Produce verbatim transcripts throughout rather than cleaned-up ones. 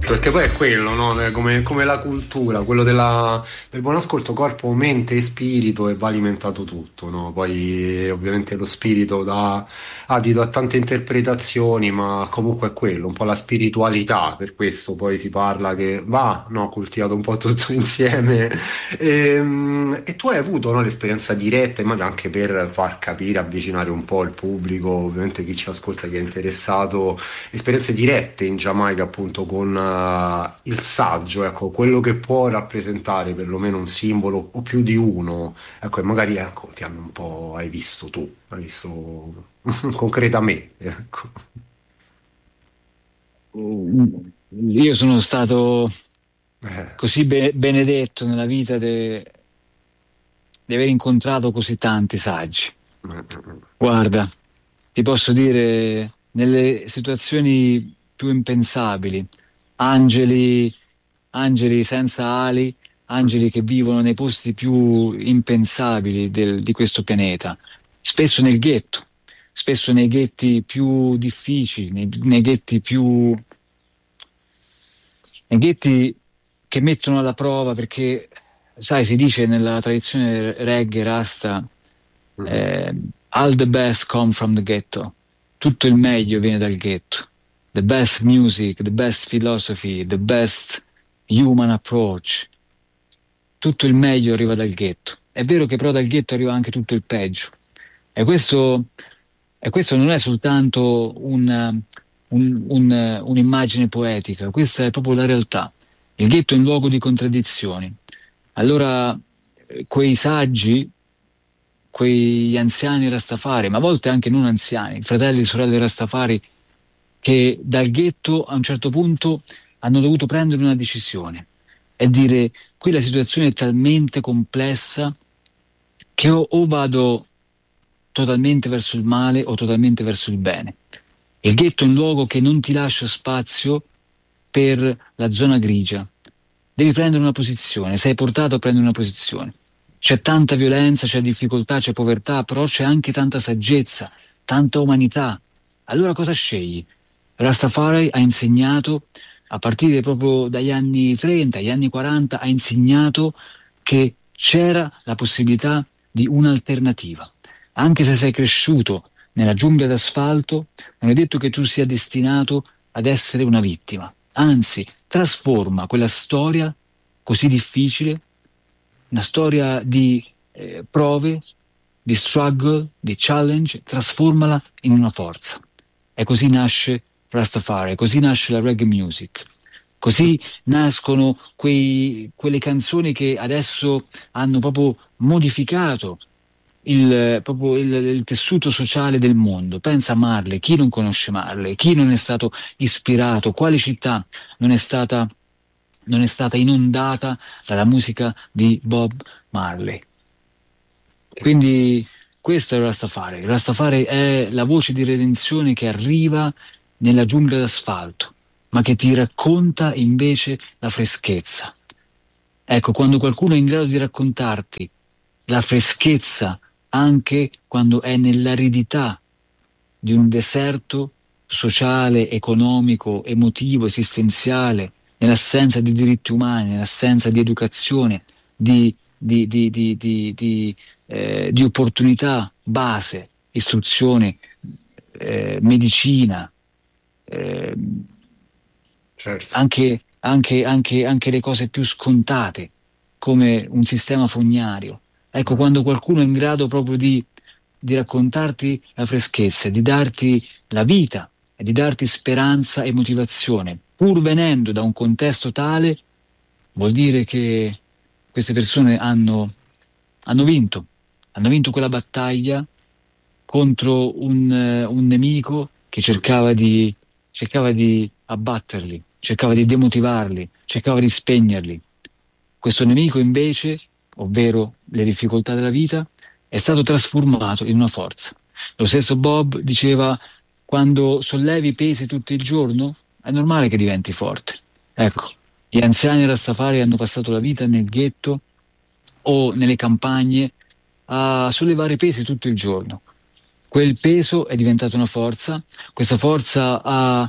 Certo, perché poi è quello, no? È Come, come la cultura, quello della, del buon ascolto, corpo, mente e spirito, e va alimentato tutto, no? Poi ovviamente lo spirito dà adito a tante interpretazioni, ma comunque è quello, un po' la spiritualità, per questo poi si parla che va, no, coltivato un po' tutto insieme. Ehm, E, tu hai avuto, no, l'esperienza diretta, immagino anche per far capire, avvicinare un po' il pubblico, ovviamente chi ci ascolta, chi è interessato, esperienze dirette in Giamaica appunto con eh, il saggio, ecco, quello che può rappresentare perlomeno un simbolo o più di uno, ecco, e magari ecco, ti hanno un po', hai visto tu, hai visto concretamente, ecco. Mm, Io sono stato Eh, così be- benedetto nella vita de- di aver incontrato così tanti saggi. eh, eh, Guarda, ti posso dire, nelle situazioni più impensabili, angeli, angeli senza ali, eh. angeli che vivono nei posti più impensabili del- di questo pianeta, spesso nel ghetto, spesso nei ghetti più difficili, nei, nei ghetti più, nei ghetti che mettono alla prova perché, sai, si dice nella tradizione reggae rasta, Mhm. eh, all the best come from the ghetto. Tutto il meglio viene dal ghetto. The best music, the best philosophy, the best human approach. Tutto il meglio arriva dal ghetto. È vero che però dal ghetto arriva anche tutto il peggio. E questo, e questo non è soltanto un- un- un- un'immagine poetica, questa è proprio la realtà. Il ghetto è un luogo di contraddizioni. Allora, eh, quei saggi, quegli anziani Rastafari, ma a volte anche non anziani, fratelli e sorelle Rastafari, che dal ghetto a un certo punto hanno dovuto prendere una decisione e dire: qui la situazione è talmente complessa che o, o vado totalmente verso il male o totalmente verso il bene. Il ghetto è un luogo che non ti lascia spazio per la zona grigia. Devi prendere una posizione, sei portato a prendere una posizione. C'è tanta violenza, c'è difficoltà, c'è povertà, però c'è anche tanta saggezza, tanta umanità. Allora cosa scegli? Rastafari ha insegnato, a partire proprio dagli anni trenta, agli anni quaranta, ha insegnato che c'era la possibilità di un'alternativa. Anche se sei cresciuto nella giungla d'asfalto, non è detto che tu sia destinato ad essere una vittima. Anzi, trasforma quella storia così difficile, una storia di eh, prove, di struggle, di challenge, trasformala in una forza. E così nasce Rastafari, così nasce la reggae music. Così nascono quei- quelle canzoni che adesso hanno proprio modificato il, proprio il, il tessuto sociale del mondo. Pensa a Marley, chi non conosce Marley? Chi non è stato ispirato? Quale città non è stata, non è stata inondata dalla musica di Bob Marley? Quindi questo è il Rastafari. Il Rastafari è la voce di redenzione che arriva nella giungla d'asfalto, ma che ti racconta invece la freschezza. Ecco, quando qualcuno è in grado di raccontarti la freschezza anche quando è nell'aridità di un deserto sociale, economico, emotivo, esistenziale, nell'assenza di diritti umani, nell'assenza di educazione, di, di, di, di, di, di, eh, di opportunità base, istruzione, eh, medicina, eh, Certo. anche, anche, anche, anche le cose più scontate, come un sistema fognario. Ecco, Eh. quando qualcuno è in grado proprio di, di raccontarti la freschezza, di darti la vita e di darti speranza e motivazione, pur venendo da un contesto tale, vuol dire che queste persone hanno, hanno vinto, hanno vinto quella battaglia contro un, eh, un nemico che cercava di, cercava di abbatterli, cercava di demotivarli, cercava di spegnerli. Questo nemico invece, ovvero le difficoltà della vita, è stato trasformato in una forza. Lo stesso Bob diceva: quando sollevi pesi tutto il giorno, è normale che diventi forte. Ecco, gli anziani Rastafari hanno passato la vita nel ghetto o nelle campagne a sollevare pesi tutto il giorno. Quel peso è diventato una forza, questa forza ha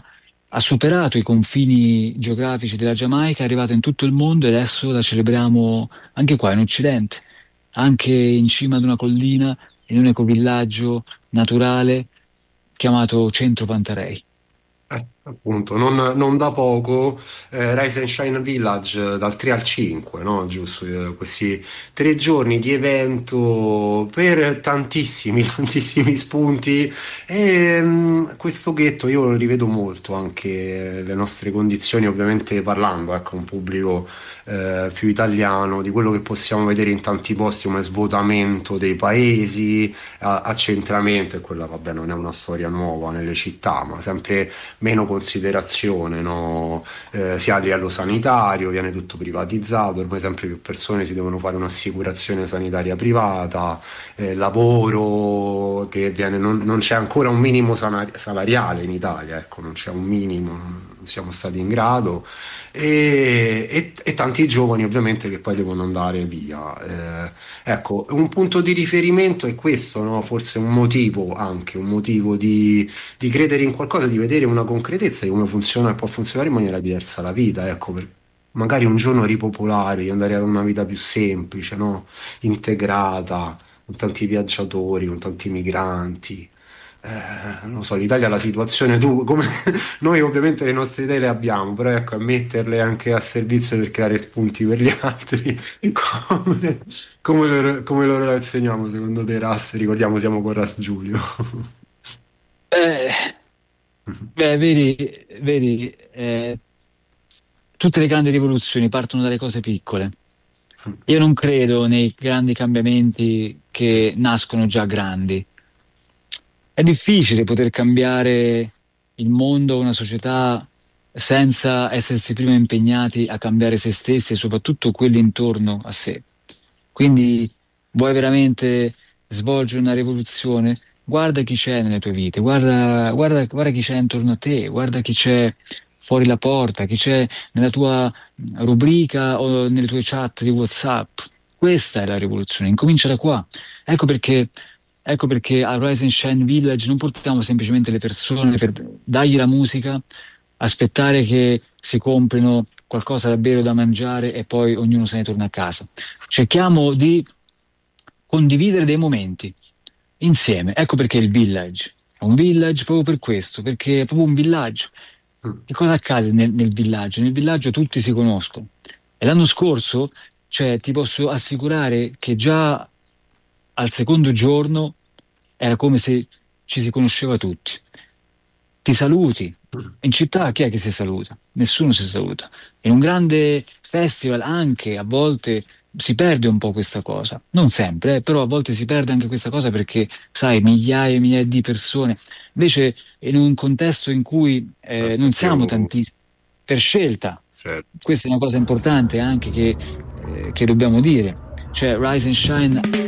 ha superato i confini geografici della Giamaica, è arrivata in tutto il mondo e adesso la celebriamo anche qua in Occidente, anche in cima ad una collina, in un ecovillaggio naturale chiamato Centro Pantarei. Eh, appunto, non, non da poco, eh, Rise and Shine Village, eh, dal tre al cinque, no? Giusto, eh, questi tre giorni di evento per tantissimi, tantissimi spunti. E mh, questo ghetto io lo rivedo molto anche eh, le nostre condizioni, ovviamente parlando, ecco, un pubblico eh, più italiano, di quello che possiamo vedere in tanti posti come svuotamento dei paesi, a- accentramento, e quella, vabbè, non è una storia nuova nelle città, ma sempre meno considerazione, no? Eh, sia a livello sanitario, viene tutto privatizzato, ormai sempre più persone si devono fare un'assicurazione sanitaria privata, eh, lavoro che viene, non, non c'è ancora un minimo sana- salariale in Italia, ecco, non c'è un minimo, non siamo stati in grado. E, e- e tanti giovani ovviamente che poi devono andare via. Eh, ecco, un punto di riferimento è questo, no? Forse un motivo anche, un motivo di di credere in qualcosa, di vedere una concretezza di come funziona e può funzionare in maniera diversa la vita, ecco, per magari un giorno ripopolare, di andare a una vita più semplice, no? Integrata, con tanti viaggiatori, con tanti migranti. Eh, non so, l'Italia ha la situazione, tu, come noi ovviamente le nostre idee le abbiamo, però ecco, a metterle anche a servizio per creare spunti per gli altri, come, come lo, come lo relazioniamo secondo te, Ras? Ricordiamo, siamo con Ras Giulio. Eh, beh, vedi, vedi, eh, tutte le grandi rivoluzioni partono dalle cose piccole. Io non credo nei grandi cambiamenti Sì. che nascono già grandi. È difficile poter cambiare il mondo, una società, senza essersi prima impegnati a cambiare se stessi e soprattutto quelli intorno a sé. Quindi vuoi veramente svolgere una rivoluzione? Guarda chi c'è nelle tue vite, guarda, guarda, guarda chi c'è intorno a te, guarda chi c'è fuori la porta, chi c'è nella tua rubrica o nelle tue chat di WhatsApp. Questa è la rivoluzione, incomincia da qua. Ecco perché, ecco perché a Rise and Shine Village non portiamo semplicemente le persone per dargli la musica, aspettare che si comprino qualcosa da bere o da mangiare e poi ognuno se ne torna a casa. Cerchiamo di condividere dei momenti insieme. Ecco perché il village è un village proprio per questo, perché è proprio un villaggio. Che cosa accade nel, nel villaggio? Nel villaggio tutti si conoscono. E l'anno scorso, cioè, ti posso assicurare che già al secondo giorno era come se ci si conosceva tutti. Ti saluti. In città chi è che si saluta? Nessuno si saluta. In un grande festival anche a volte si perde un po' questa cosa. Non sempre, eh, però a volte si perde anche questa cosa perché, sai, migliaia e migliaia di persone. Invece in un contesto in cui eh, non siamo Più, tantissimi, per scelta, certo. questa è una cosa importante anche che, eh, che dobbiamo dire. Cioè, Rise and Shine